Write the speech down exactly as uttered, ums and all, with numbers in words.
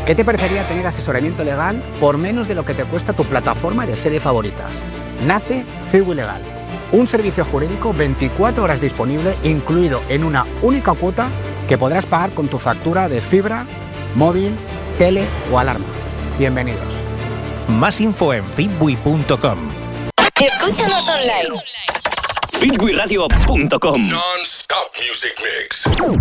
¿Qué te parecería tener asesoramiento legal por menos de lo que te cuesta tu plataforma de series favoritas? Nace Ciwi Legal, un servicio jurídico veinticuatro horas disponible, incluido en una única cuota que podrás pagar con tu factura de fibra, móvil, tele o alarma. Bienvenidos. Más info en fitwi punto com. Escúchanos online. fitwi radio punto com. Non-stop music mix.